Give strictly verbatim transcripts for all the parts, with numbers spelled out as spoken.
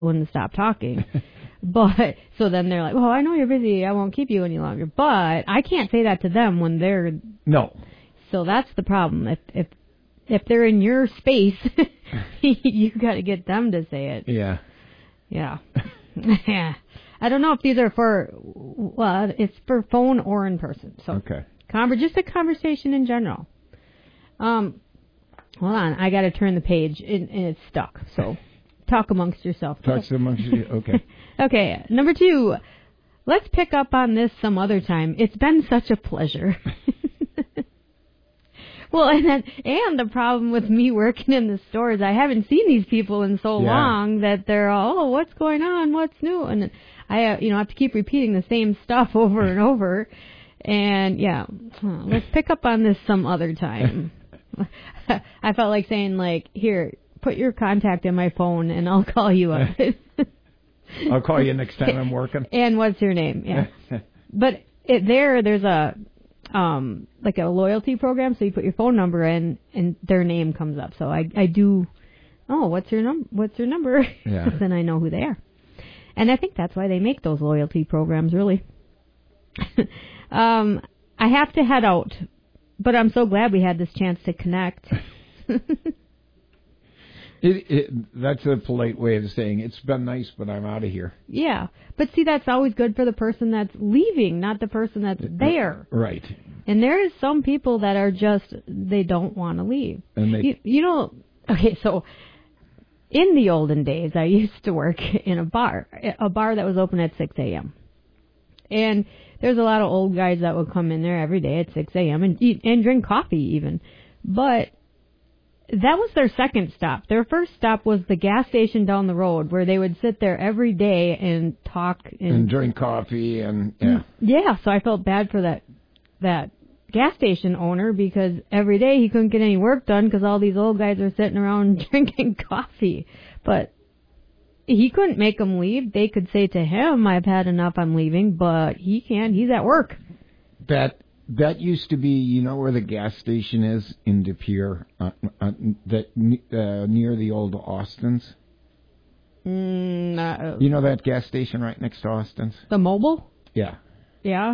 when to stop talking. But so then they're like, well, I know you're busy. I won't keep you any longer. But I can't say that to them when they're no. So that's the problem. If if if they're in your space, you got to get them to say it. Yeah. Yeah. Yeah. I don't know if these are for, well, it's for phone or in person. So okay. Conver- just a conversation in general. Um, hold on. I got to turn the page and, and it's stuck. So talk amongst yourself. Talk okay. amongst you. Okay. Okay. Number two. Let's pick up on this some other time. It's been such a pleasure. Well, and then, and the problem with me working in the stores, I haven't seen these people in so yeah. long that they're all, oh, what's going on? What's new? And I, uh, you know, have to keep repeating the same stuff over and over. And yeah, let's pick up on this some other time. I felt like saying, like, here, put your contact in my phone and I'll call you up. I'll call you next time I'm working. And what's your name? Yeah. But it, there, there's a, um, like a loyalty program. So you put your phone number in and their name comes up. So I, I do, oh, what's your num, what's your number? Yeah. Then I know who they are. And I think that's why they make those loyalty programs, really. um, I have to head out, but I'm so glad we had this chance to connect. It, it, that's a polite way of saying it's been nice, but I'm out of here. Yeah. But see, that's always good for the person that's leaving, not the person that's there. Right. And there is some people that are just, they don't want to leave. And they, you, you know, okay, so in the olden days, I used to work in a bar, a bar that was open at six a.m. And there's a lot of old guys that would come in there every day at six a.m. and eat and drink coffee even. But that was their second stop. Their first stop was the gas station down the road where they would sit there every day and talk. And, and drink coffee and, yeah. Yeah, so I felt bad for that that gas station owner because every day he couldn't get any work done because all these old guys are sitting around drinking coffee. But he couldn't make them leave. They could say to him, I've had enough, I'm leaving, but he can't. He's at work. That that used to be, you know where the gas station is in De Pere, uh, uh, that uh, near the old Austin's? Mm, uh, you know that gas station right next to Austin's? The Mobile? Yeah. Yeah.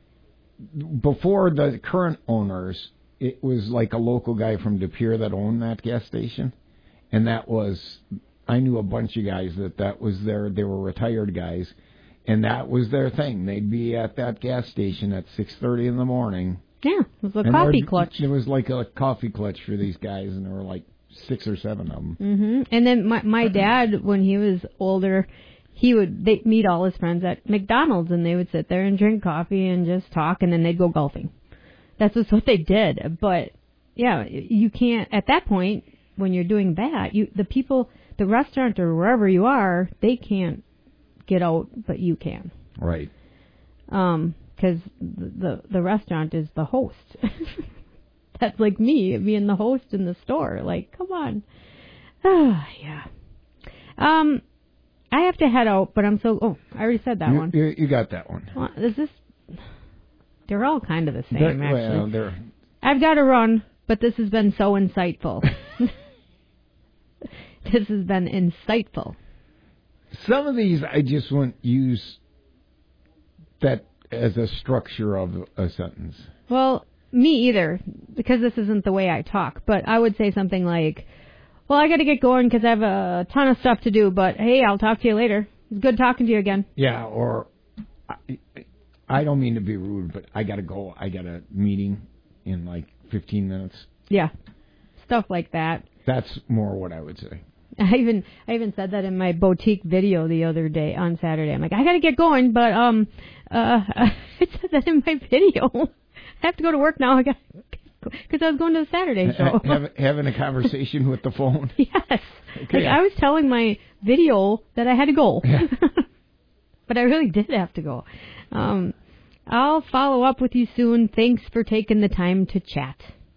Before the current owners, it was like a local guy from De Pere that owned that gas station. And that was, I knew a bunch of guys that that was their, they were retired guys. And that was their thing. They'd be at that gas station at six thirty in the morning. Yeah, it was a coffee clutch. It was like a coffee clutch for these guys, and there were like six or seven of them. Mm-hmm. And then my my dad, when he was older, he would they meet all his friends at McDonald's, and they would sit there and drink coffee and just talk, and then they'd go golfing. That's just what they did. But yeah, you can't at that point when you're doing that. You the people, the restaurant or wherever you are, they can't get out, but you can. Right. Um, because the the restaurant is the host. That's like me being the host in the store. Like, come on. Ah, yeah. Um, I have to head out, but I'm so. Oh, I already said that you, one. You, you got that one. Well, is this? They're all kind of the same, they're, actually. Well, they're... I've got to run, but this has been so insightful. This has been insightful. Some of these I just wouldn't use that as a structure of a sentence. Well, me either, because this isn't the way I talk. But I would say something like, well, I got to get going because I have a ton of stuff to do, but hey, I'll talk to you later. It's good talking to you again. Yeah, or I, I don't mean to be rude, but I got to go. I got a meeting in like fifteen minutes. Yeah, stuff like that. That's more what I would say. I even I even said that in my boutique video the other day on Saturday. I'm like, I got to get going, but um, uh, I said that in my video. I have to go to work now. I got because I was going to the Saturday show. Have, having a conversation with the phone. Yes, okay. Like I was telling my video that I had to go, yeah. But I really did have to go. Um, I'll follow up with you soon. Thanks for taking the time to chat.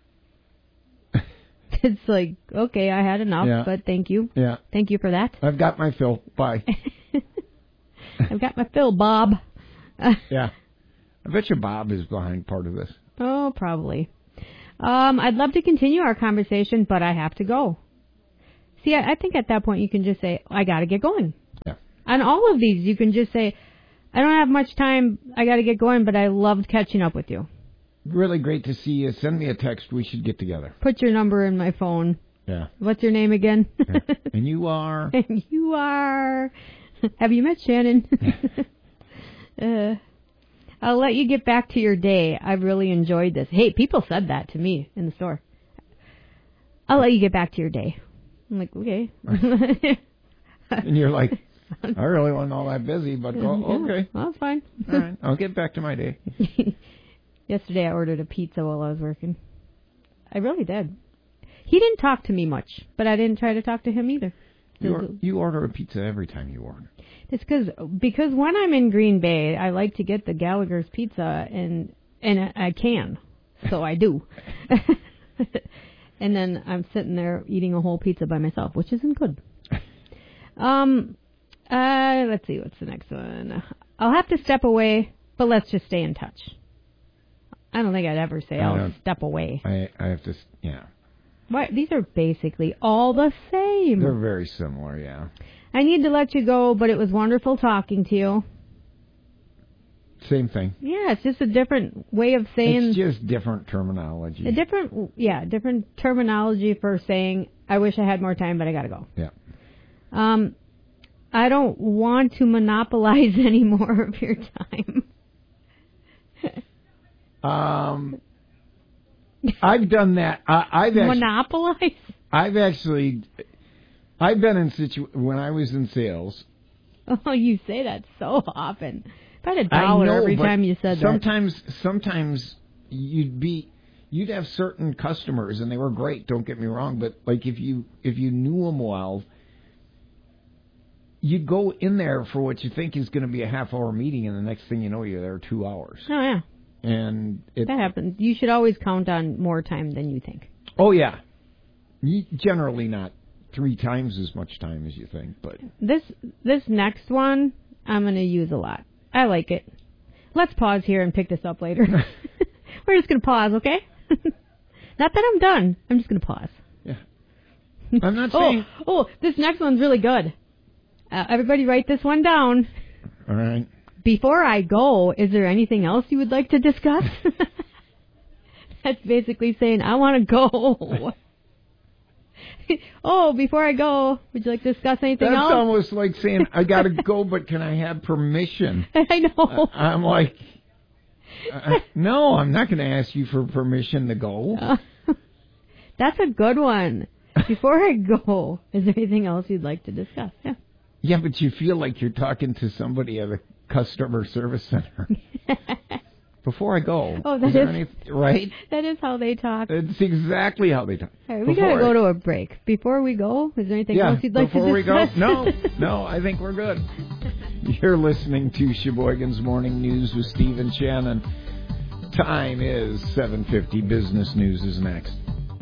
It's like, okay, I had enough, yeah. but thank you. Yeah. Thank you for that. I've got my fill. Bye. I've got my fill, Bob. Yeah. I bet you Bob is behind part of this. Oh, probably. Um, I'd love to continue our conversation, but I have to go. See, I, I think at that point you can just say, I got to get going. On all of these, you can just say, I don't have much time. I got to get going, but I loved catching up with you. Really great to see you. Send me a text. We should get together. Put your number in my phone. Yeah. What's your name again? Yeah. And you are? And you are. Have you met Shannon? uh, I'll let you get back to your day. I've really enjoyed this. Hey, people said that to me in the store. I'll let you get back to your day. I'm like, okay. And you're like, I really wasn't all that busy, but go, yeah, okay. Well, that's fine. All right. I'll get back to my day. Yesterday I ordered a pizza while I was working. I really did. He didn't talk to me much, but I didn't try to talk to him either. You, or, you order a pizza every time you order. It's cause, because when I'm in Green Bay, I like to get the Gallagher's pizza, and and I can, so I do. And then I'm sitting there eating a whole pizza by myself, which isn't good. Um, uh, let's see, what's the next one? I'll have to step away, but let's just stay in touch. I don't think I'd ever say I I'll step away. I, I have to, yeah. Why, these are basically all the same. They're very similar, yeah. I need to let you go, but it was wonderful talking to you. Same thing. Yeah, it's just a different way of saying... It's just different terminology. A different, yeah, different terminology for saying, I wish I had more time, but I gotta go. Yeah. Um, I don't want to monopolize any more of your time. um, I've done that. I, I've actually, Monopolize? I've actually... I've been in situ when I was in sales. Oh, you say that so often. About a dollar I know, every but time you said sometimes, that. Sometimes, sometimes you'd be, you'd have certain customers, and they were great. Don't get me wrong, but like if you if you knew them well, you'd go in there for what you think is going to be a half hour meeting, and the next thing you know, you're there two hours. Oh yeah, and it, that happens. You should always count on more time than you think. Oh yeah, you, generally not three times as much time as you think, but this this next one I'm going to use a lot. I like it. Let's pause here and pick this up later. We're just going to pause, okay? Not that I'm done. I'm just going to pause. Yeah. I'm not oh, saying... Oh, this next one's really good. Uh, everybody write this one down. All right. Before I go, is there anything else you would like to discuss? That's basically saying, I want to go. Oh, before I go, would you like to discuss anything That's else? That's almost like saying, I got to go, but can I have permission? I know. I, I'm like, uh, no, I'm not going to ask you for permission to go. Uh, that's a good one. Before I go, is there anything else you'd like to discuss? Yeah. Yeah, but you feel like you're talking to somebody at a customer service center. Before I go, oh, that is there is, any, right? That is how they talk. It's exactly how they talk. All right, we got to go to a break. Before we go, is there anything yeah, else you'd like to discuss? Before we go? No, no, I think we're good. You're listening to Sheboygan's Morning News with Steve and Shannon. Time is seven fifty. Business News is next.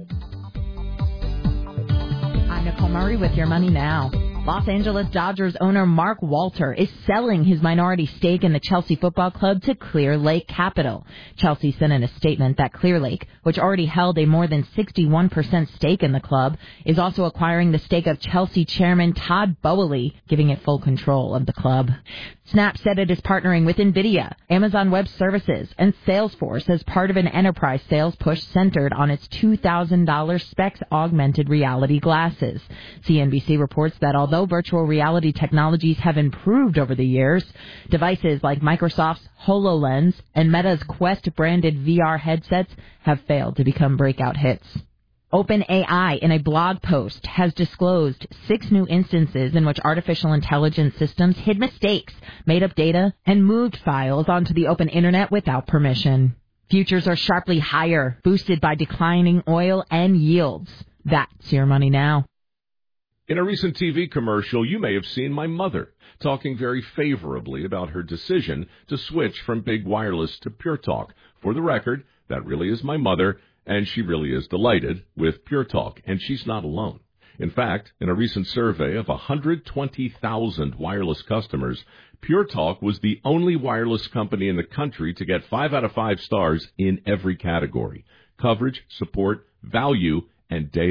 I'm Nicole Murray with Your Money Now. Los Angeles Dodgers owner Mark Walter is selling his minority stake in the Chelsea Football Club to Clear Lake Capital. Chelsea sent in a statement that Clear Lake, which already held a more than sixty-one percent stake in the club, is also acquiring the stake of Chelsea chairman Todd Boehly, giving it full control of the club. Snap said it is partnering with NVIDIA, Amazon Web Services, and Salesforce as part of an enterprise sales push centered on its two thousand dollars Specs augmented reality glasses. C N B C reports that although virtual reality technologies have improved over the years, devices like Microsoft's HoloLens and Meta's Quest-branded V R headsets have failed to become breakout hits. OpenAI, in a blog post, has disclosed six new instances in which artificial intelligence systems hid mistakes, made up data, and moved files onto the open internet without permission. Futures are sharply higher, boosted by declining oil and yields. That's Your Money Now. In a recent T V commercial, you may have seen my mother talking very favorably about her decision to switch from big wireless to Pure Talk. For the record, that really is my mother, and she really is delighted with Pure Talk, and she's not alone. In fact, in a recent survey of one hundred twenty thousand wireless customers, Pure Talk was the only wireless company in the country to get five out of five stars in every category: coverage, support, value, and data.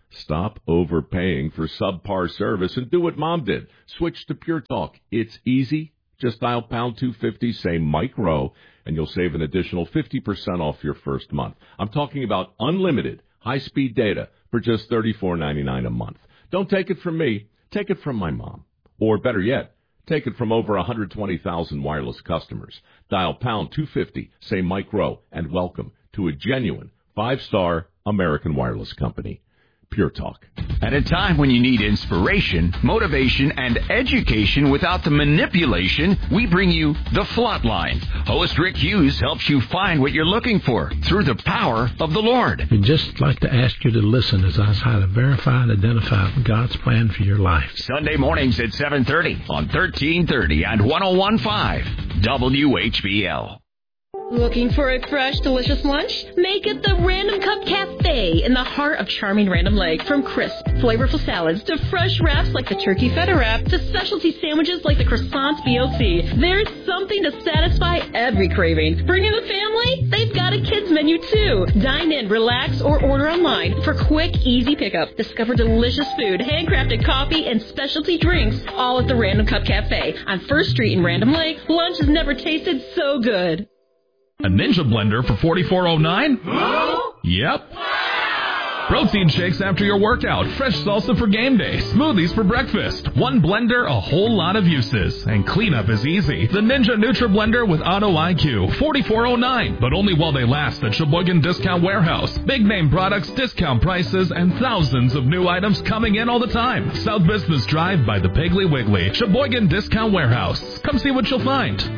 Stop overpaying for subpar service and do what Mom did. Switch to Pure Talk. It's easy. Just dial pound two fifty, say Mike Rowe, and you'll save an additional fifty percent off your first month. I'm talking about unlimited high-speed data for just thirty-four ninety-nine a month. Don't take it from me. Take it from my mom. Or better yet, take it from over one hundred twenty thousand wireless customers. Dial pound two fifty, say Mike Rowe, and welcome to a genuine five-star American wireless company. Pure Talk. At a time when you need inspiration, motivation, and education without the manipulation, we bring you The Flatline. Host Rick Hughes helps you find what you're looking for through the power of the Lord. We'd just like to ask you to listen as I try to verify and identify God's plan for your life. Sunday mornings at seven thirty on thirteen thirty and one oh one point five W H B L. Looking for a fresh, delicious lunch? Make it the Random Cup Cafe in the heart of charming Random Lake. From crisp, flavorful salads to fresh wraps like the turkey feta wrap to specialty sandwiches like the croissant B O C, there's something to satisfy every craving. Bring in the family? They've got a kids menu too. Dine in, relax, or order online for quick, easy pickup. Discover delicious food, handcrafted coffee, and specialty drinks all at the Random Cup Cafe on First Street in Random Lake. Lunch has never tasted so good. A Ninja blender for forty-four oh nine? Yep. Protein shakes after your workout, fresh salsa for game day, smoothies for breakfast. One blender, a whole lot of uses, and cleanup is easy. The Ninja Nutra Blender with Auto I Q, forty-four oh nine, but only while they last at Sheboygan Discount Warehouse. Big name products, discount prices, and thousands of new items coming in all the time. South Business Drive by the Piggly Wiggly. Sheboygan Discount Warehouse. Come see what you'll find.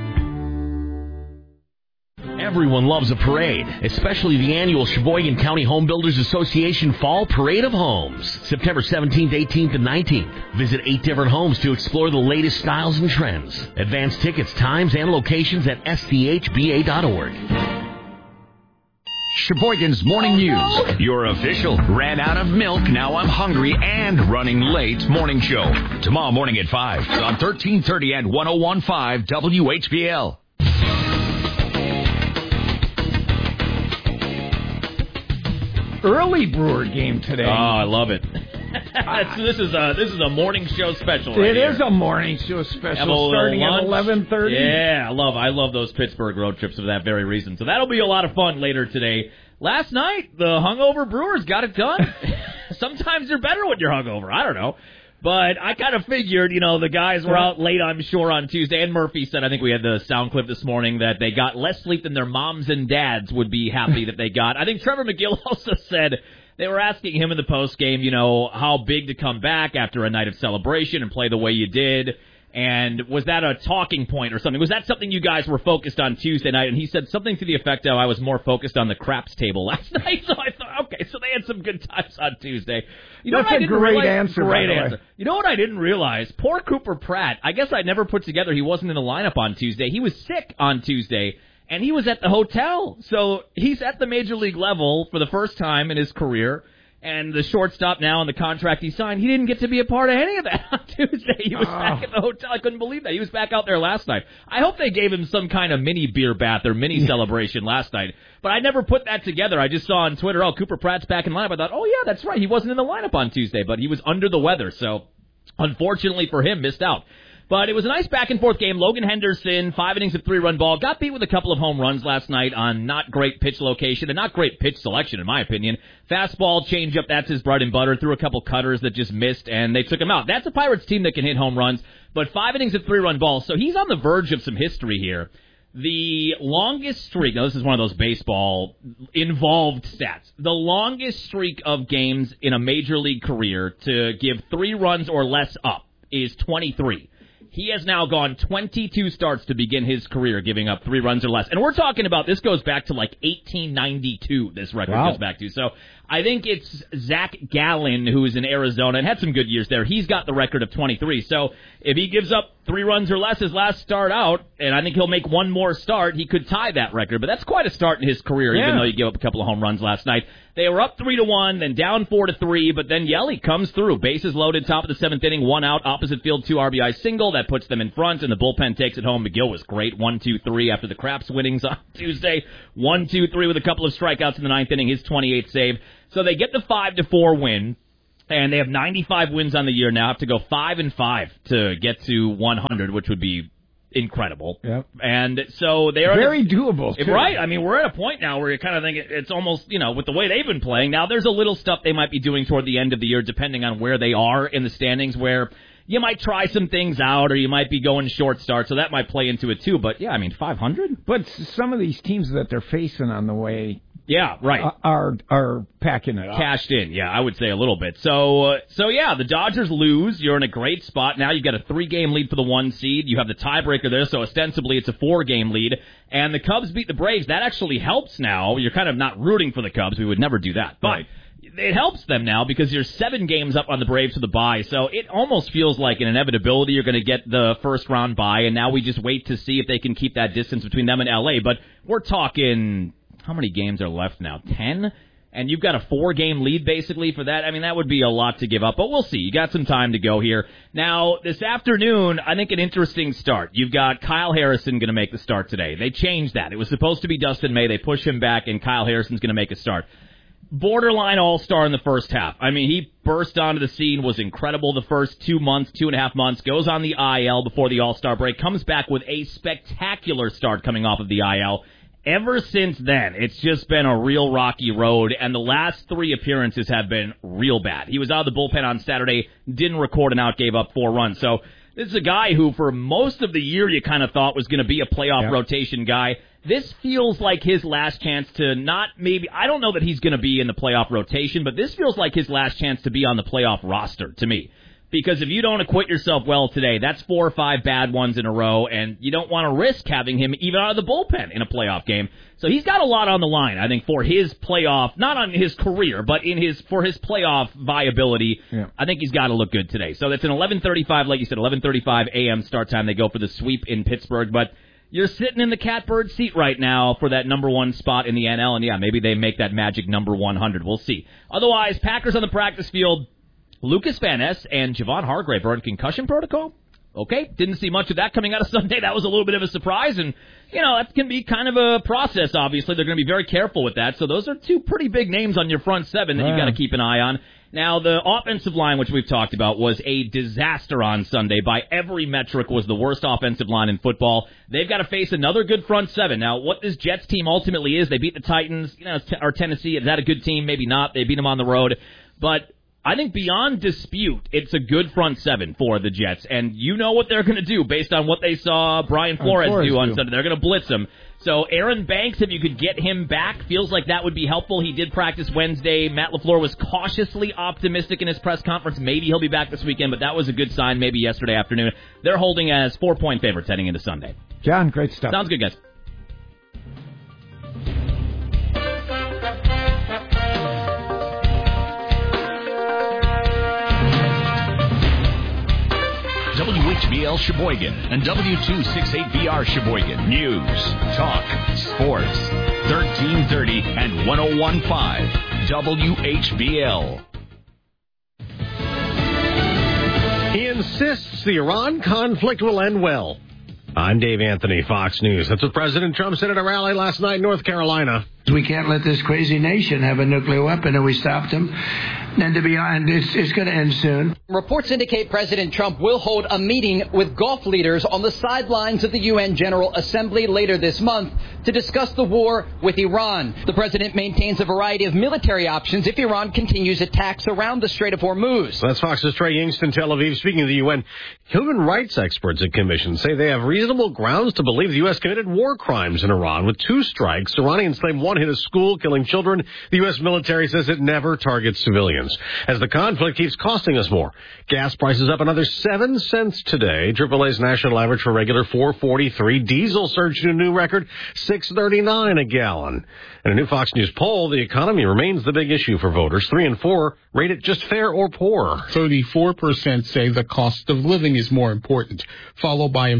Everyone loves a parade, especially the annual Sheboygan County Home Builders Association Fall Parade of Homes. September seventeenth, eighteenth, and nineteenth. Visit eight different homes to explore the latest styles and trends. Advance tickets, times, and locations at S D H B A dot org. Sheboygan's Morning News. Your official ran out of milk, now I'm hungry, and running late morning show. Tomorrow morning at five on thirteen thirty and one oh one point five W H B L. Early Brewer game today. Oh, I love it. this is a this is a morning show special. Right it here. is a morning show special starting at eleven thirty. Yeah, I love I love those Pittsburgh road trips for that very reason. So that'll be a lot of fun later today. Last night, the hungover Brewers got it done. Sometimes they're better when you're hungover. I don't know. But I kind of figured, you know, the guys were out late, I'm sure, on Tuesday. And Murphy said, I think we had the sound clip this morning, that they got less sleep than their moms and dads would be happy that they got. I think Trevor McGill also said they were asking him in the postgame, you know, how big to come back after a night of celebration and play the way you did. And was that a talking point or something? Was that something you guys were focused on Tuesday night? And he said something to the effect of, I was more focused on the craps table last night. So I thought, okay, so they had some good times on Tuesday. You know That's what I a didn't great realize? answer, Great by the answer. way. You know what I didn't realize? Poor Cooper Pratt. I guess I never put together he wasn't in the lineup on Tuesday. He was sick on Tuesday, and he was at the hotel. So he's at the major league level for the first time in his career. And the shortstop now and the contract he signed, he didn't get to be a part of any of that on Tuesday. He was oh. back at the hotel. I couldn't believe that. He was back out there last night. I hope they gave him some kind of mini beer bath or mini celebration last night. But I never put that together. I just saw on Twitter, oh, Cooper Pratt's back in lineup. I thought, oh, yeah, that's right. He wasn't in the lineup on Tuesday, but he was under the weather. So, unfortunately for him, missed out. But it was a nice back-and-forth game. Logan Henderson, five innings of three-run ball, got beat with a couple of home runs last night on not great pitch location and not great pitch selection, in my opinion. Fastball, changeup, that's his bread and butter. Threw a couple cutters that just missed, and they took him out. That's a Pirates team that can hit home runs, but five innings of three-run balls. So he's on the verge of some history here. The longest streak, now this is one of those baseball-involved stats, the longest streak of games in a major league career to give three runs or less up is twenty-three. He has now gone twenty-two starts to begin his career giving up three runs or less. And we're talking about, this goes back to like eighteen ninety-two, this record wow. goes back to. So I think it's Zach Gallen, who is in Arizona and had some good years there. He's got the record of twenty-three. So if he gives up three runs or less his last start out, and I think he'll make one more start, he could tie that record. But that's quite a start in his career, yeah. even though he gave up a couple of home runs last night. They were up three to one, then down four to three, but then Yelly comes through. Bases loaded, top of the seventh inning, one out, opposite field, two R B I single. That puts them in front, and the bullpen takes it home. McGill was great, one, two, three after the Craps winnings on Tuesday. One, two, three with a couple of strikeouts in the ninth inning, his twenty-eighth save. So they get the five to four win. And they have ninety-five wins on the year now. Have to go five and five to get to one hundred, which would be incredible. Yep. And so they're very doable, too. Right. I mean, we're at a point now where you kind of think it's almost, you know, with the way they've been playing. Now, there's a little stuff they might be doing toward the end of the year, depending on where they are in the standings, where you might try some things out, or you might be going short start, so that might play into it too. But, yeah, I mean, five hundred? But some of these teams that they're facing on the way... Yeah, right. Are are packing it up. Cashed in, yeah, I would say a little bit. So, uh, so yeah, the Dodgers lose. You're in a great spot. Now you've got a three-game lead for the one seed. You have the tiebreaker there, so ostensibly it's a four-game lead. And the Cubs beat the Braves. That actually helps now. You're kind of not rooting for the Cubs. We would never do that. But right. It helps them now because you're seven games up on the Braves to the bye. So it almost feels like an inevitability you're going to get the first-round bye, and now we just wait to see if they can keep that distance between them and L A. But we're talking... How many games are left now? Ten? And you've got a four-game lead, basically, for that. I mean, that would be a lot to give up, but we'll see. You got some time to go here. Now, this afternoon, I think an interesting start. You've got Kyle Harrison going to make the start today. They changed that. It was supposed to be Dustin May. They push him back, and Kyle Harrison's going to make a start. Borderline all-star in the first half. I mean, he burst onto the scene, was incredible the first two months, two and a half months, goes on the I L before the all-star break, comes back with a spectacular start coming off of the I L. Ever since then, it's just been a real rocky road, and the last three appearances have been real bad. He was out of the bullpen on Saturday, didn't record an out, gave up four runs. So this is a guy who, for most of the year, you kind of thought was going to be a playoff yep. rotation guy. This feels like his last chance to not maybe, I don't know that he's going to be in the playoff rotation, but this feels like his last chance to be on the playoff roster to me. Because if you don't acquit yourself well today, that's four or five bad ones in a row, and you don't want to risk having him even out of the bullpen in a playoff game. So he's got a lot on the line, I think, for his playoff, not on his career, but in his for his playoff viability. Yeah. I think he's got to look good today. So that's an eleven thirty-five, like you said, eleven thirty-five a.m. start time. They go for the sweep in Pittsburgh, but you're sitting in the catbird seat right now for that number one spot in the N L, and yeah, maybe they make that magic number one hundred. We'll see. Otherwise, Packers on the practice field. Lucas Van Ness and Javon Hargrave are in concussion protocol. Okay, didn't see much of that coming out of Sunday. That was a little bit of a surprise, and, you know, that can be kind of a process, obviously. They're going to be very careful with that. So those are two pretty big names on your front seven that yeah. you've got to keep an eye on. Now, the offensive line, which we've talked about, was a disaster on Sunday. By every metric, was the worst offensive line in football. They've got to face another good front seven. Now, what this Jets team ultimately is, they beat the Titans, you know, or Tennessee. Is that a good team? Maybe not. They beat them on the road. But I think beyond dispute, it's a good front seven for the Jets. And you know what they're going to do based on what they saw Brian Flores, Flores do on do. Sunday. They're going to blitz him. So Aaron Banks, if you could get him back, feels like that would be helpful. He did practice Wednesday. Matt LaFleur was cautiously optimistic in his press conference. Maybe he'll be back this weekend, but that was a good sign maybe yesterday afternoon. They're holding as four-point favorites heading into Sunday. John, great stuff. Sounds good, guys. W H B L Sheboygan and W two sixty-eight B R Sheboygan. News, talk, sports. thirteen thirty and one oh one point five W H B L. He insists the Iran conflict will end well. I'm Dave Anthony, Fox News. That's what President Trump said at a rally last night in North Carolina. We can't let this crazy nation have a nuclear weapon, and we stopped them. And to be honest, it's, it's going to end soon. Reports indicate President Trump will hold a meeting with Gulf leaders on the sidelines of the U N General Assembly later this month to discuss the war with Iran. The president maintains a variety of military options if Iran continues attacks around the Strait of Hormuz. That's Fox's Trey Yingst in Tel Aviv. Speaking of the U N, human rights experts at Commission say they have reasonable grounds to believe the U S committed war crimes in Iran. With two strikes, Iranians claim one hit a school, killing children. The U S military says it never targets civilians. As the conflict keeps costing us more. Gas prices up another seven cents today. triple A's national average for regular four forty-three. Diesel surged to a new record six thirty-nine a gallon. In a new Fox News poll, the economy remains the big issue for voters. Three and four rate it just fair or poor. thirty-four percent say the cost of living is more important, followed by inflation at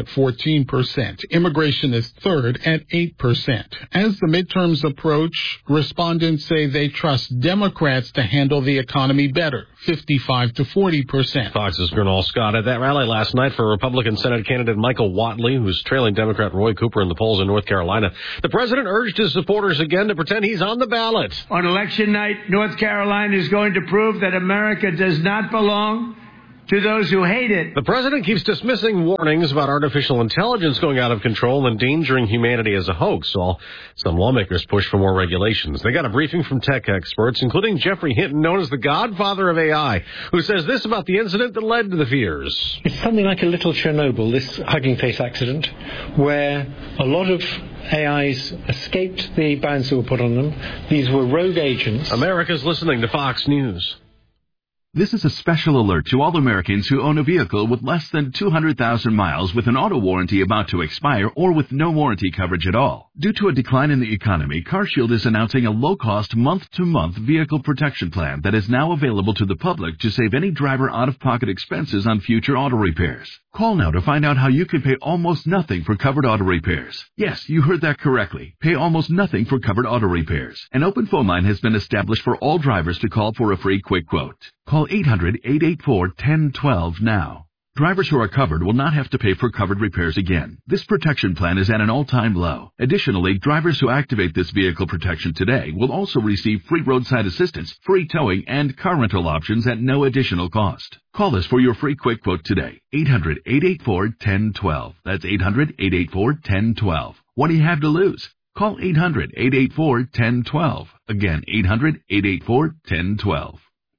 at fourteen percent. Immigration is third at eight percent. As the midterms approach, respondents say they trust Democrats to handle the economy better, fifty-five to forty percent. Fox's Gernal Scott at that rally last night for Republican Senate candidate Michael Whatley, who's trailing Democrat Roy Cooper in the polls in North Carolina. The president urged his supporters again to pretend he's on the ballot. On election night, North Carolina is going to prove that America does not belong to those who hate it. The president keeps dismissing warnings about artificial intelligence going out of control and endangering humanity as a hoax, while some lawmakers push for more regulations. They got a briefing from tech experts, including Jeffrey Hinton, known as the godfather of A I, who says this about the incident that led to the fears. It's something like a little Chernobyl, this Hugging Face accident, where a lot of A Is escaped the bans that were put on them. These were rogue agents. America's listening to Fox News. This is a special alert to all Americans who own a vehicle with less than two hundred thousand miles with an auto warranty about to expire or with no warranty coverage at all. Due to a decline in the economy, CarShield is announcing a low-cost month-to-month vehicle protection plan that is now available to the public to save any driver out-of-pocket expenses on future auto repairs. Call now to find out how you can pay almost nothing for covered auto repairs. Yes, you heard that correctly. Pay almost nothing for covered auto repairs. An open phone line has been established for all drivers to call for a free quick quote. Call eight hundred, eight eight four, one zero one two now. Drivers who are covered will not have to pay for covered repairs again. This protection plan is at an all-time low. Additionally, drivers who activate this vehicle protection today will also receive free roadside assistance, free towing, and car rental options at no additional cost. Call us for your free quick quote today. eight hundred, eight eight four, one zero one two. That's eight hundred, eight eight four, one zero one two. What do you have to lose? Call eight hundred, eight eight four, one zero one two. Again, eight hundred, eight eight four, one zero one two.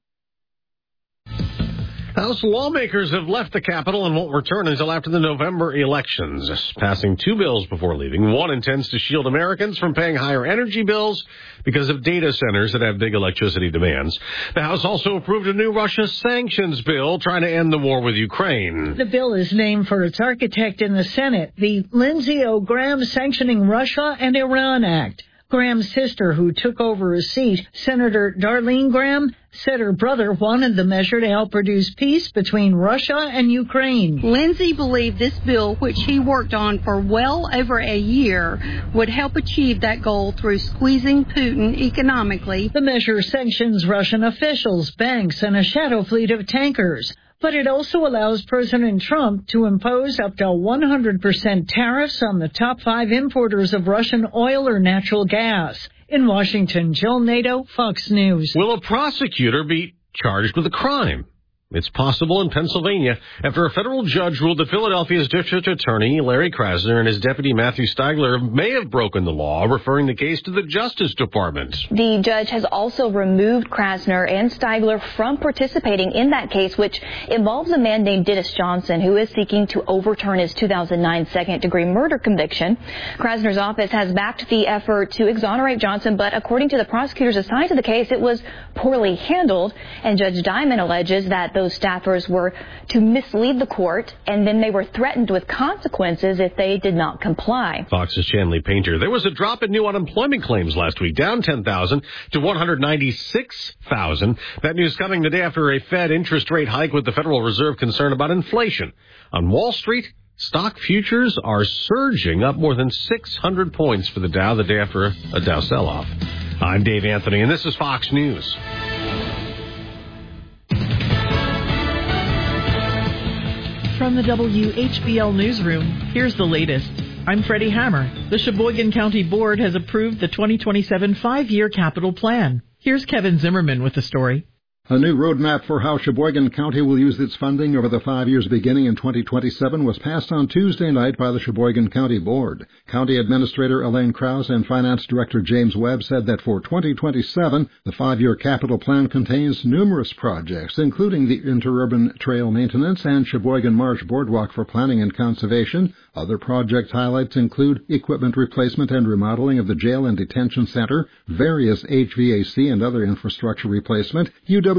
House lawmakers have left the Capitol and won't return until after the November elections, passing two bills before leaving. One intends to shield Americans from paying higher energy bills because of data centers that have big electricity demands. The House also approved a new Russia sanctions bill trying to end the war with Ukraine. The bill is named for its architect in the Senate, the Lindsey O. Graham Sanctioning Russia and Iran Act. Graham's sister, who took over his seat, Senator Darlene Graham, said her brother wanted the measure to help produce peace between Russia and Ukraine. Lindsey believed this bill, which he worked on for well over a year, would help achieve that goal through squeezing Putin economically. The measure sanctions Russian officials, banks, and a shadow fleet of tankers. But it also allows President Trump to impose up to one hundred percent tariffs on the top five importers of Russian oil or natural gas. In Washington, Jill Nato, Fox News. Will a prosecutor be charged with a crime? It's possible in Pennsylvania after a federal judge ruled that Philadelphia's district attorney, Larry Krasner, and his deputy, Matthew Steigler, may have broken the law, referring the case to the Justice Department. The judge has also removed Krasner and Steigler from participating in that case, which involves a man named Dennis Johnson, who is seeking to overturn his two thousand nine second-degree murder conviction. Krasner's office has backed the effort to exonerate Johnson, but according to the prosecutors assigned to the case, it was poorly handled, and Judge Diamond alleges that the Those staffers were to mislead the court, and then they were threatened with consequences if they did not comply. Fox's Chanley Painter. There was a drop in new unemployment claims last week, down ten thousand to one hundred ninety-six thousand. That news coming the day after a Fed interest rate hike with the Federal Reserve concerned about inflation. On Wall Street, stock futures are surging up more than six hundred points for the Dow the day after a, a Dow sell-off. I'm Dave Anthony, and this is Fox News. From the W H B L Newsroom, here's the latest. I'm Freddie Hammer. The Sheboygan County Board has approved the twenty twenty-seven five-year capital plan. Here's Kevin Zimmerman with the story. A new roadmap for how Sheboygan County will use its funding over the five years beginning in twenty twenty-seven was passed on Tuesday night by the Sheboygan County Board. County Administrator Elaine Krause and Finance Director James Webb said that for twenty twenty-seven, the five-year capital plan contains numerous projects, including the interurban trail maintenance and Sheboygan Marsh Boardwalk for planning and conservation. Other project highlights include equipment replacement and remodeling of the jail and detention center, various H V A C and other infrastructure replacement, U W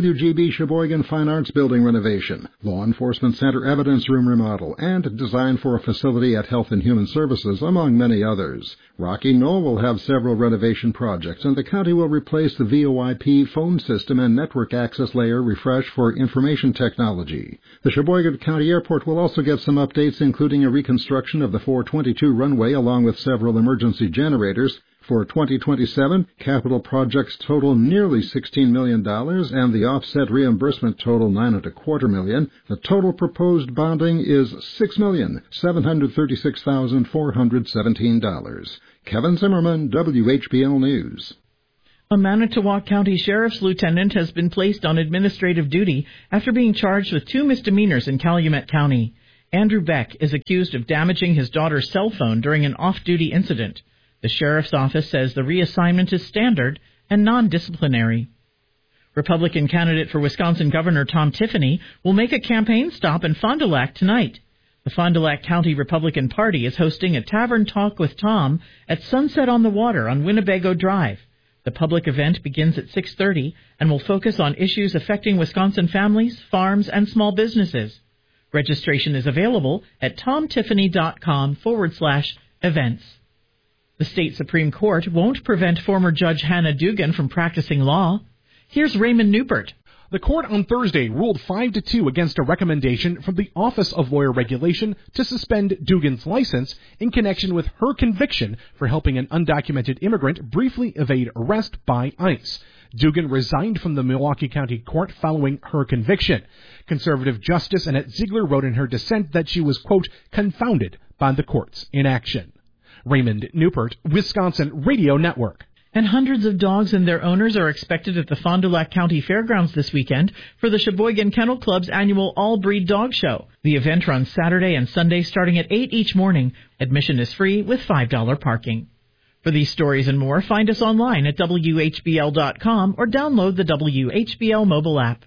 W G B Sheboygan Fine Arts Building renovation, Law Enforcement Center Evidence Room remodel, and design for a facility at Health and Human Services, among many others. Rocky Knoll will have several renovation projects, and the county will replace the V O I P phone system and network access layer refresh for information technology. The Sheboygan County Airport will also get some updates, including a reconstruction of the four twenty-two runway along with several emergency generators. For twenty twenty-seven, capital projects total nearly sixteen million dollars, and the offset reimbursement total nine and a quarter million. The total proposed bonding is six million seven hundred thirty-six thousand four hundred seventeen dollars. Kevin Zimmerman, W H B L News. A Manitowoc County Sheriff's Lieutenant has been placed on administrative duty after being charged with two misdemeanors in Calumet County. Andrew Beck is accused of damaging his daughter's cell phone during an off-duty incident. The sheriff's office says the reassignment is standard and non-disciplinary. Republican candidate for Wisconsin Governor Tom Tiffany will make a campaign stop in Fond du Lac tonight. The Fond du Lac County Republican Party is hosting a Tavern Talk with Tom at Sunset on the Water on Winnebago Drive. The public event begins at six thirty and will focus on issues affecting Wisconsin families, farms, and small businesses. Registration is available at tomtiffany.com forward slash events. The state Supreme Court won't prevent former Judge Hannah Dugan from practicing law. Here's Raymond Newpert. The court on Thursday ruled five to two against a recommendation from the Office of Lawyer Regulation to suspend Dugan's license in connection with her conviction for helping an undocumented immigrant briefly evade arrest by ICE. Dugan resigned from the Milwaukee County Court following her conviction. Conservative Justice Annette Ziegler wrote in her dissent that she was, quote, confounded by the court's inaction. Raymond Newpert, Wisconsin Radio Network. And hundreds of dogs and their owners are expected at the Fond du Lac County Fairgrounds this weekend for the Sheboygan Kennel Club's annual all-breed dog show. The event runs Saturday and Sunday starting at eight each morning. Admission is free with five dollars parking. For these stories and more, find us online at W H B L dot com or download the W H B L mobile app.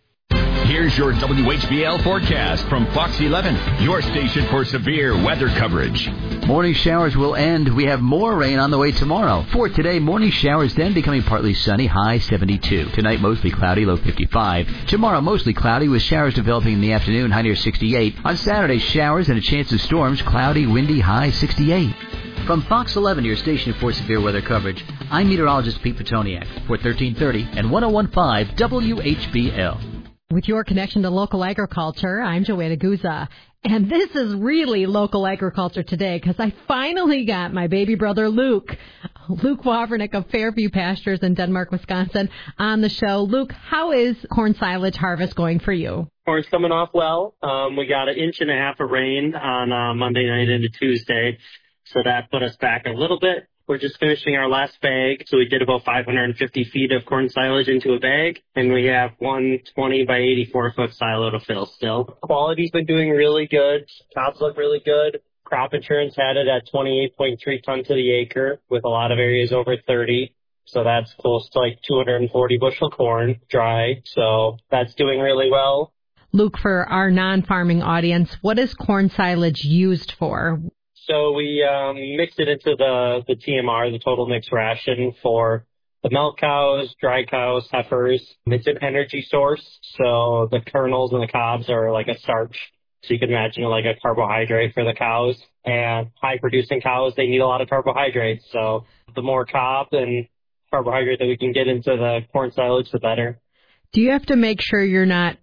Here's your W H B L forecast from Fox eleven, your station for severe weather coverage. Morning showers will end. We have more rain on the way tomorrow. For today, morning showers then becoming partly sunny, high seventy-two. Tonight, mostly cloudy, low fifty-five. Tomorrow, mostly cloudy with showers developing in the afternoon, high near sixty-eight. On Saturday, showers and a chance of storms, cloudy, windy, high sixty-eight. From Fox eleven, your station for severe weather coverage, I'm meteorologist Pete Petoniak for thirteen thirty and one oh one point five W H B L. With your connection to local agriculture, I'm Joanna Guza. And this is really local agriculture today because I finally got my baby brother Luke, Luke Wavernick of Fairview Pastures in Denmark, Wisconsin, on the show. Luke, how is corn silage harvest going for you? Corn's coming off well. Um, we got an inch and a half of rain on uh, Monday night into Tuesday, so that put us back a little bit. We're just finishing our last bag, so we did about five hundred fifty feet of corn silage into a bag, and we have one twenty by eighty-four foot silo to fill still. Quality's been doing really good. Tops look really good. Crop insurance had it at twenty-eight point three tons to the acre, with a lot of areas over thirty. So that's close to like two hundred forty bushel corn dry, so that's doing really well. Luke, for our non-farming audience, what is corn silage used for? So we um, mixed it into the, the T M R, the total mixed ration, for the milk cows, dry cows, heifers. It's an energy source, so the kernels and the cobs are like a starch. So you can imagine like a carbohydrate for the cows. And high-producing cows, they need a lot of carbohydrates. So the more cob and carbohydrate that we can get into the corn silage, the better. Do you have to make sure you're not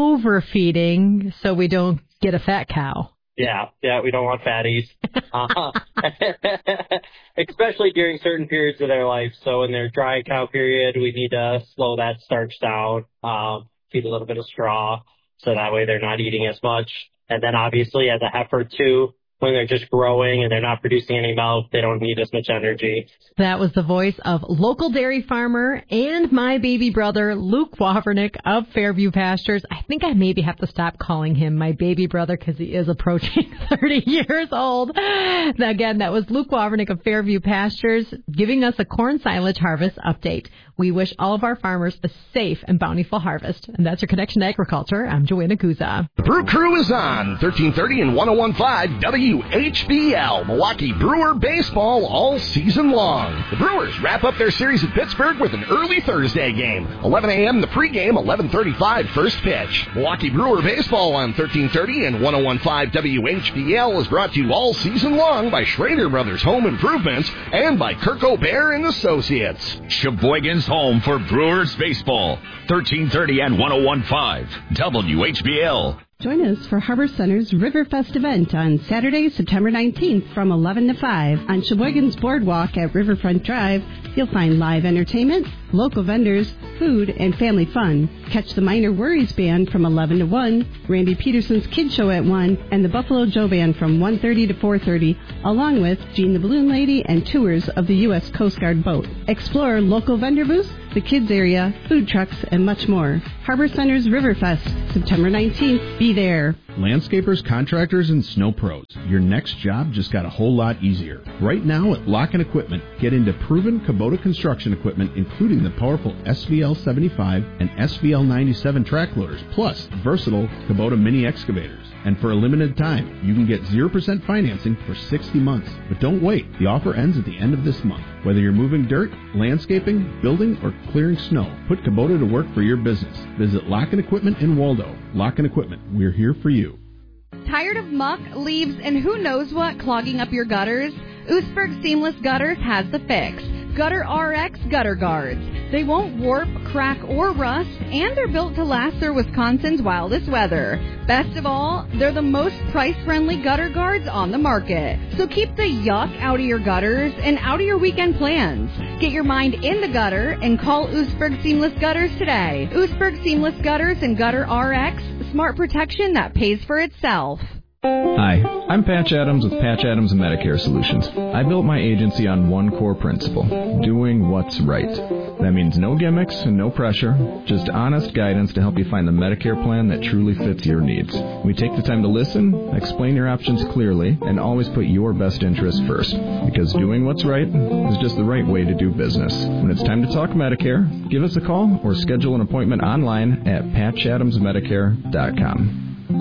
overfeeding so we don't get a fat cow? Yeah, yeah, we don't want fatties, uh, especially during certain periods of their life. So in their dry cow period, we need to slow that starch down, um, feed a little bit of straw, so that way they're not eating as much. And then obviously as a heifer too, when they're just growing and they're not producing any milk, they don't need as much energy. That was the voice of local dairy farmer and my baby brother, Luke Wavernick of Fairview Pastures. I think I maybe have to stop calling him my baby brother because he is approaching thirty years old. Again, that was Luke Wavernick of Fairview Pastures giving us a corn silage harvest update. We wish all of our farmers a safe and bountiful harvest. And that's your Connection to Agriculture. I'm Joanna Guza. The Brew Crew is on thirteen thirty and one oh one point five W W H B L, Milwaukee Brewer baseball all season long. The Brewers wrap up their series at Pittsburgh with an early Thursday game. eleven a.m. the pregame, eleven thirty-five first pitch. Milwaukee Brewer baseball on thirteen thirty and one oh one point five W H B L is brought to you all season long by Schrader Brothers Home Improvements and by Kirk O'Bear and Associates. Sheboygan's home for Brewers baseball. thirteen thirty and one oh one point five W H B L. Join us for Harbor Center's Riverfest event on Saturday, September nineteenth from eleven to five. On Sheboygan's Boardwalk at Riverfront Drive, you'll find live entertainment, local vendors, food, and family fun. Catch the Minor Worries Band from eleven to one, Randy Peterson's Kid Show at one, and the Buffalo Joe Band from one thirty to four thirty, along with Jean the Balloon Lady and tours of the U S Coast Guard boat. Explore local vendor booths, the kids area, food trucks, and much more. Harbor Center's Riverfest, September nineteenth. Be there. Landscapers, contractors, and snow pros. Your next job just got a whole lot easier. Right now at Lock-In Equipment, get into proven Kubota construction equipment, including the powerful S V L seventy-five and S V L ninety-seven track loaders, plus versatile Kubota mini excavators. And for a limited time, you can get zero percent financing for sixty months. But don't wait. The offer ends at the end of this month. Whether you're moving dirt, landscaping, building, or clearing snow, put Kubota to work for your business. Visit Lock-In Equipment in Waldo. Lock-In Equipment. We're here for you. Tired of muck, leaves, and who knows what clogging up your gutters? Oostburg Seamless Gutters has the fix. Gutter R X Gutter Guards. They won't warp, crack, or rust, and they're built to last through Wisconsin's wildest weather. Best of all, they're the most price-friendly gutter guards on the market. So keep the yuck out of your gutters and out of your weekend plans. Get your mind in the gutter and call Oostburg Seamless Gutters today. Oostburg Seamless Gutters and Gutter R X, smart protection that pays for itself. Hi, I'm Patch Adams with Patch Adams Medicare Solutions. I built my agency on one core principle, doing what's right. That means no gimmicks and no pressure, just honest guidance to help you find the Medicare plan that truly fits your needs. We take the time to listen, explain your options clearly, and always put your best interest first. Because doing what's right is just the right way to do business. When it's time to talk Medicare, give us a call or schedule an appointment online at patch adams medicare dot com.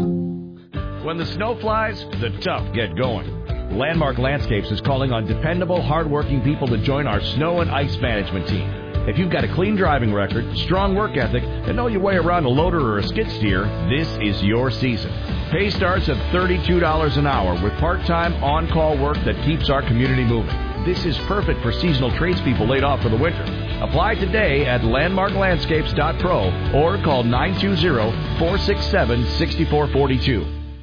When the snow flies, the tough get going. Landmark Landscapes is calling on dependable, hardworking people to join our snow and ice management team. If you've got a clean driving record, strong work ethic, and know your way around a loader or a skid steer, this is your season. Pay starts at thirty-two dollars an hour with part-time, on-call work that keeps our community moving. This is perfect for seasonal tradespeople laid off for the winter. Apply today at landmark landscapes dot pro or call nine two zero, four six seven, six four four two.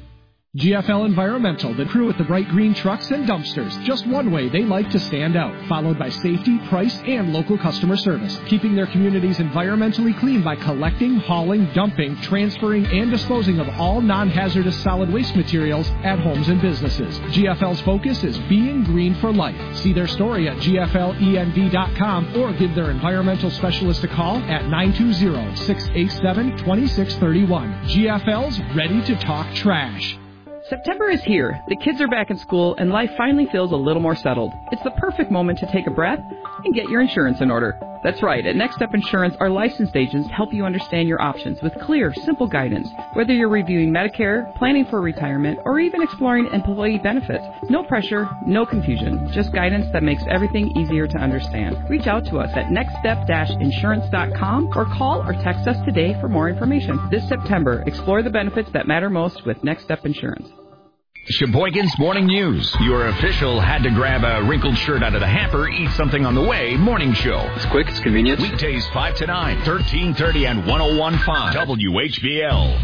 G F L Environmental, the crew with the bright green trucks and dumpsters. Just one way they like to stand out, followed by safety, price, and local customer service. Keeping their communities environmentally clean by collecting, hauling, dumping, transferring, and disposing of all non-hazardous solid waste materials at homes and businesses. G F L's focus is being green for life. See their story at G F L E N V dot com or give their environmental specialist a call at nine two zero, six eight seven, two six three one. G F L's ready to talk trash. September is here. The kids are back in school, and life finally feels a little more settled. It's the perfect moment to take a breath and get your insurance in order. That's right. At Next Step Insurance, our licensed agents help you understand your options with clear, simple guidance. Whether you're reviewing Medicare, planning for retirement, or even exploring employee benefits. No pressure, no confusion. Just guidance that makes everything easier to understand. Reach out to us at next step dash insurance dot com or call or text us today for more information. This September, explore the benefits that matter most with Next Step Insurance. Sheboygan's Morning News. Your official had to grab a wrinkled shirt out of the hamper, eat something on the way morning show. It's quick, it's convenient. Weekdays five to nine, thirteen thirty and one oh one point five W H B L.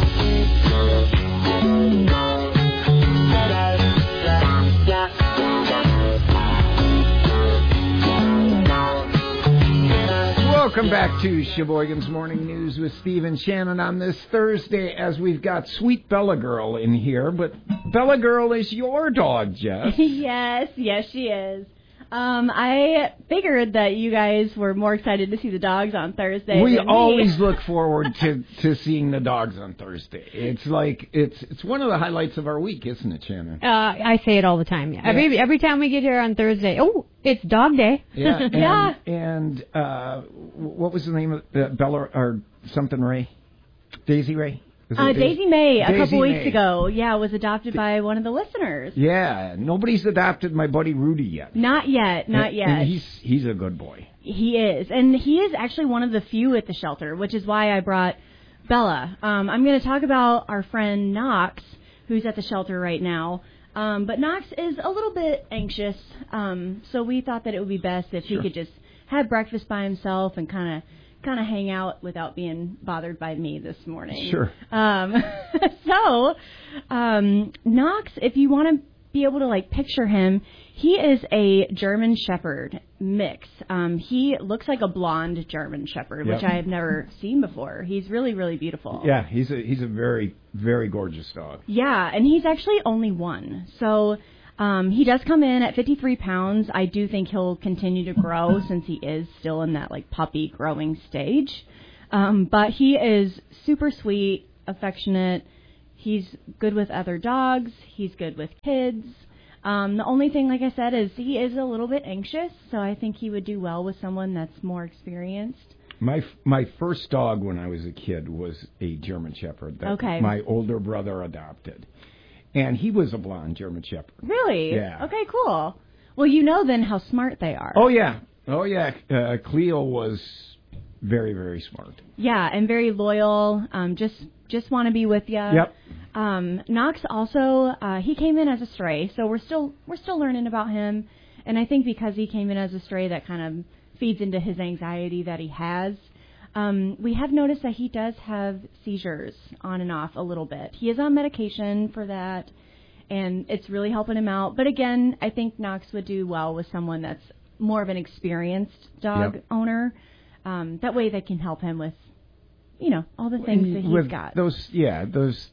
Welcome back to Sheboygan's Morning News with Steve and Shannon on this Thursday, as we've got Sweet Bella Girl in here. But Bella Girl is your dog, Jess. Yes, yes, she is. Um, I figured that you guys were more excited to see the dogs on Thursday. We than always me. look forward to, to seeing the dogs on Thursday. It's like it's it's one of the highlights of our week, isn't it, Shannon? Uh, I say it all the time. Yeah. yeah. Every every time we get here on Thursday, oh, it's Dog Day. Yeah. And, yeah. and uh, what was the name of uh, Bella or something Ray? Daisy Ray? Is it Uh, Daisy May, a Daisy couple weeks May. ago, yeah, was adopted by one of the listeners. Yeah, nobody's adopted my buddy Rudy yet. Not yet, not And- yet. And he's he's a good boy. He is, and he is actually one of the few at the shelter, which is why I brought Bella. Um, I'm going to talk about our friend Knox, who's at the shelter right now. Um, but Knox is a little bit anxious, um, so we thought that it would be best if Sure. he could just have breakfast by himself and kind of kind of hang out without being bothered by me this morning. Sure. Um, so, um, Knox, if you want to be able to like picture him, he is a German Shepherd mix. Um, he looks like a blonde German Shepherd, which Yep. I have never seen before. He's really, really beautiful. Yeah, he's a he's a very very gorgeous dog. Yeah, and he's actually only one. So um, he does come in at fifty-three pounds. I do think he'll continue to grow since he is still in that like puppy growing stage. Um, but he is super sweet, affectionate. He's good with other dogs. He's good with kids. Um, the only thing, like I said, is he is a little bit anxious, so I think he would do well with someone that's more experienced. My f- my first dog when I was a kid was a German Shepherd that Okay. my older brother adopted, and he was a blonde German Shepherd. Really? Yeah. Okay, cool. Well, you know then how smart they are. Oh yeah, oh yeah. Uh, Cleo was very very smart. Yeah, and very loyal. Um, just just want to be with you. Yep. Um, Knox also uh, he came in as a stray, so we're still we're still learning about him, and I think because he came in as a stray, that kind of feeds into his anxiety that he has. Um, we have noticed that he does have seizures on and off a little bit. He is on medication for that, and it's really helping him out. But again, I think Knox would do well with someone that's more of an experienced dog Yep. owner. Um, that way they can help him with, you know, all the things that he's With got. those, yeah, those.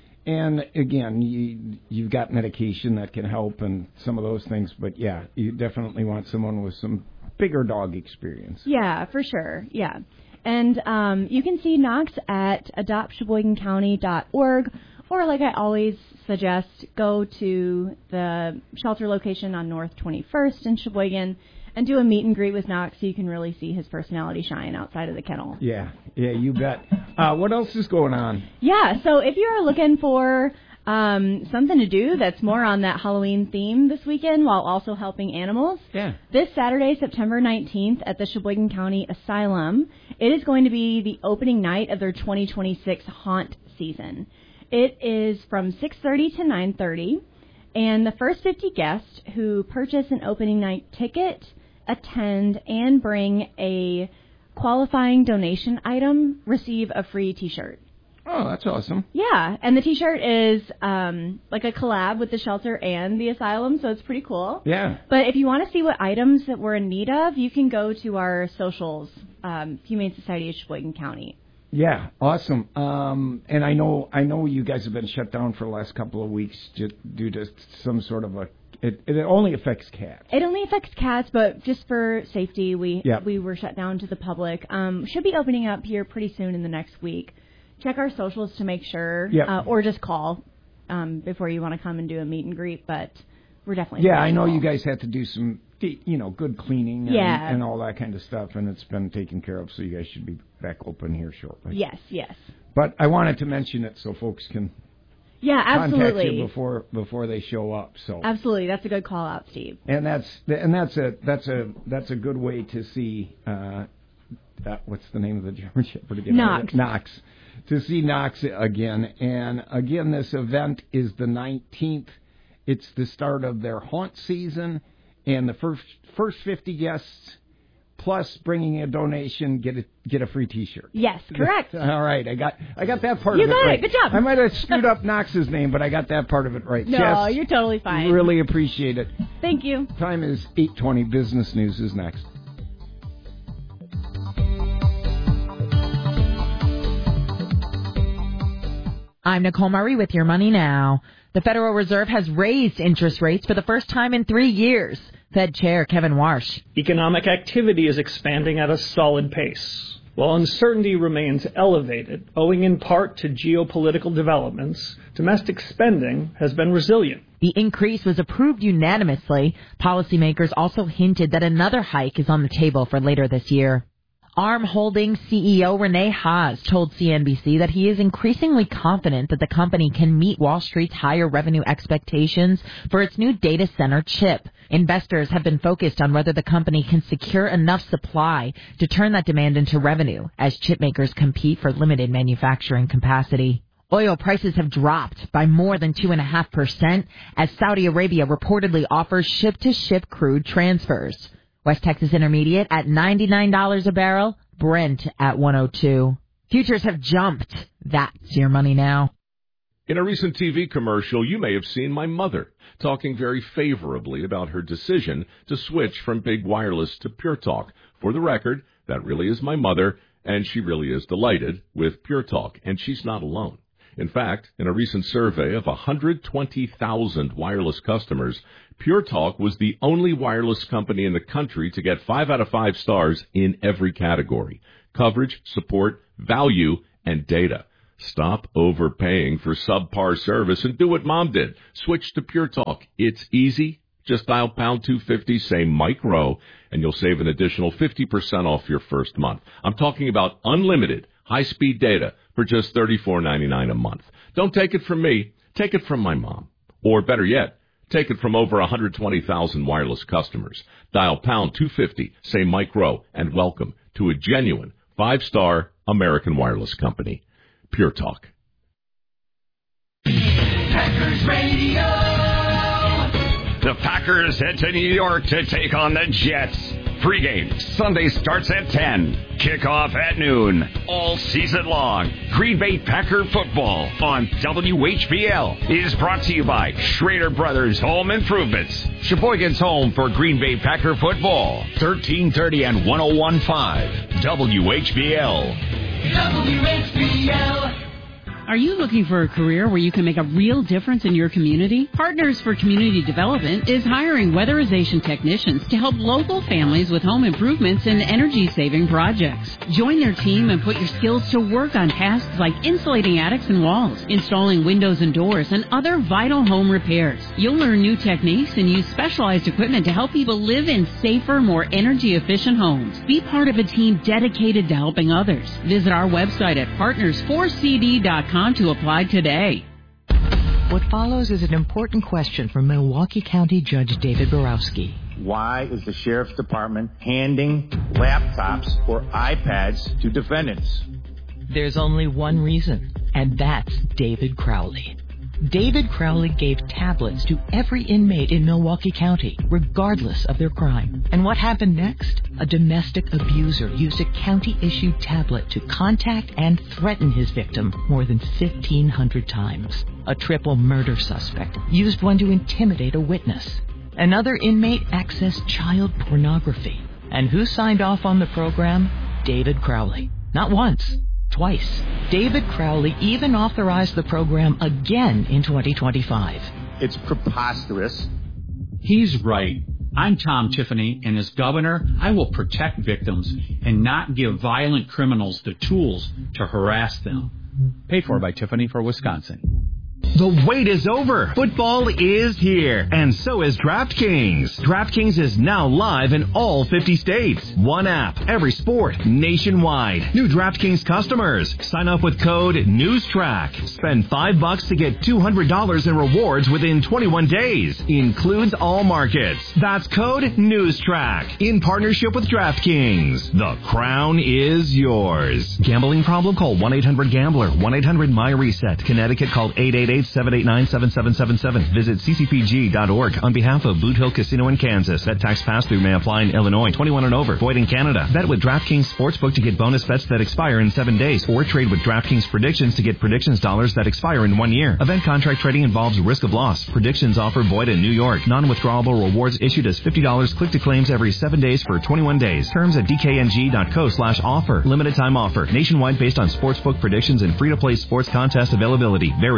And again, you you've got medication that can help and some of those things, but yeah, you definitely want someone with some bigger dog experience. Yeah, for sure. Yeah. And um, you can see Knox at adopt sheboygan county dot org, or like I always suggest, go to the shelter location on North twenty-first in Sheboygan and do a meet and greet with Knox so you can really see his personality shine outside of the kennel. Yeah, yeah, you bet. Uh, what else is going on? Yeah, so if you are looking for um, something to do that's more on that Halloween theme this weekend while also helping animals, Yeah. this Saturday, September nineteenth at the Sheboygan County Asylum, it is going to be the opening night of their twenty twenty-six haunt season. It is from six thirty to nine thirty, and the first fifty guests who purchase an opening night ticket, attend, and bring a qualifying donation item receive a free T-shirt. Oh, that's awesome. Yeah, and the T-shirt is um, like a collab with the shelter and the asylum, so it's pretty cool. Yeah. But if you want to see what items that we're in need of, you can go to our socials, um, Humane Society of Sheboygan County. Yeah, awesome. Um, and I know I know you guys have been shut down for the last couple of weeks just due to some sort of a. It, it only affects cats. It only affects cats, but just for safety, we Yep. we were shut down to the public. Um, should be opening up here pretty soon in the next week. Check our socials to make sure, Yep. uh, or just call um, before you want to come and do a meet and greet. But we're definitely Yeah, I know available. you guys had to do some, you know, good cleaning and, Yeah. and all that kind of stuff, and it's been taken care of, so you guys should be back open here shortly. Yes, yes. But I wanted to mention it so folks can Yeah, contact absolutely. you before before they show up. So Absolutely, that's a good call out, Steve. and that's and that's a that's a that's a good way to see uh, that, what's the name of the German Shepherd again? Knox. Knox. To see Knox again, and again, this event is the nineteenth. It's the start of their haunt season, and the first first fifty guests, plus bringing a donation, get a get a free T-shirt. Yes, correct. All right, I got I got that part You of it got it. right. Good job. I might have screwed up Knox's name, but I got that part of it right. No, Jess, you're totally fine. really appreciate it. Thank you. Time is eight twenty. Business News is next. I'm Nicole Murray with Your Money Now. The Federal Reserve has raised interest rates for the first time in three years. Fed Chair Kevin Warsh. Economic activity is expanding at a solid pace. While uncertainty remains elevated, owing in part to geopolitical developments, domestic spending has been resilient. The increase was approved unanimously. Policymakers also hinted that another hike is on the table for later this year. Arm Holdings C E O Rene Haas told C N B C that he is increasingly confident that the company can meet Wall Street's higher revenue expectations for its new data center chip. Investors have been focused on whether the company can secure enough supply to turn that demand into revenue as chip makers compete for limited manufacturing capacity. Oil prices have dropped by more than two point five percent as Saudi Arabia reportedly offers ship-to-ship crude transfers. West Texas Intermediate at ninety-nine dollars a barrel, Brent at one oh two. Futures have jumped. That's your money now. In a recent T V commercial, you may have seen my mother talking very favorably about her decision to switch from big wireless to Pure Talk. For the record, that really is my mother, and she really is delighted with Pure Talk, and she's not alone. In fact, in a recent survey of one hundred twenty thousand wireless customers, Pure Talk was the only wireless company in the country to get five out of five stars in every category: coverage, support, value, and data. Stop overpaying for subpar service and do what Mom did. Switch to Pure Talk. It's easy. Just dial pound two fifty, say Mike Rowe, and you'll save an additional fifty percent off your first month. I'm talking about unlimited high-speed data for just thirty-four ninety-nine a month. Don't take it from me. Take it from my mom. Or better yet, take it from over one hundred twenty thousand wireless customers. Dial pound two fifty, say Mike Rowe, and welcome to a genuine five-star American wireless company. Pure Talk. Packers Radio. The Packers head to New York to take on the Jets. Pregame Sunday starts at ten. Kickoff at noon. All season long. Green Bay Packer football on W H B L is brought to you by Schrader Brothers Home Improvements. Sheboygan's home for Green Bay Packer football. thirteen thirty and one oh one point five W H B L. W H B L. Are you looking for a career where you can make a real difference in your community? Partners for Community Development is hiring weatherization technicians to help local families with home improvements and energy-saving projects. Join their team and put your skills to work on tasks like insulating attics and walls, installing windows and doors, and other vital home repairs. You'll learn new techniques and use specialized equipment to help people live in safer, more energy-efficient homes. Be part of a team dedicated to helping others. Visit our website at partners four c d dot com to apply today. What follows is an important question from Milwaukee County Judge David Borowski. Why is the Sheriff's Department handing laptops or iPads to defendants? There's only one reason, and that's David Crowley. David Crowley gave tablets to every inmate in Milwaukee County, regardless of their crime. And what happened next? A domestic abuser used a county-issued tablet to contact and threaten his victim more than fifteen hundred times. A triple murder suspect used one to intimidate a witness. Another inmate accessed child pornography. And who signed off on the program? David Crowley. Not once. Twice. David Crowley even authorized the program again in twenty twenty-five. It's preposterous. He's right. I'm Tom Tiffany, and as governor, I will protect victims and not give violent criminals the tools to harass them. Paid for by Tiffany for Wisconsin. The wait is over. Football is here, and so is DraftKings. DraftKings is now live in all fifty states. One app, every sport, nationwide. New DraftKings customers. Sign up with code NEWSTRACK. Spend five bucks to get two hundred dollars in rewards within twenty-one days. Includes all markets. That's code NEWSTRACK. In partnership with DraftKings. The crown is yours. Gambling problem? Call one eight hundred gambler. one eight hundred my reset. Connecticut, call eight eight eight, seven eight nine, seven seven seven seven. Visit c c p g dot org on behalf of Boot Hill Casino in Kansas. That tax pass-through may apply in Illinois. twenty-one and over. Void in Canada. Bet with DraftKings Sportsbook to get bonus bets that expire in seven days. Or trade with DraftKings Predictions to get predictions dollars that expire in one year. Event contract trading involves risk of loss. Predictions offer void in New York. Non-withdrawable rewards issued as fifty dollars click to claims every seven days for twenty-one days. Terms at d k n g dot co slash offer. Limited time offer. Nationwide based on sportsbook predictions and free-to-play sports contest availability. Varies by state.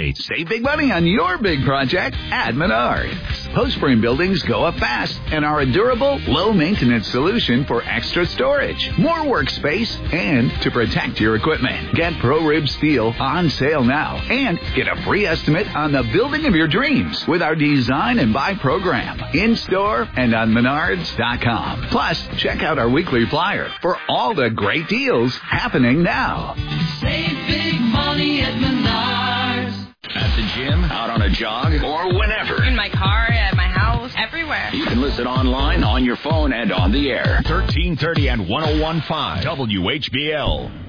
rates. Save big money on your big project at Menards. Post frame buildings go up fast and are a durable, low-maintenance solution for extra storage, more workspace, and to protect your equipment. Get ProRib Steel on sale now and get a free estimate on the building of your dreams with our Design and Buy program in-store and on Menards dot com. Plus, check out our weekly flyer for all the great deals happening now. Save big money at Menards. At the gym, out on a jog, or whenever. In my car, at my house, everywhere. You can listen online, on your phone, and on the air. thirteen thirty and one oh one point five W H B L.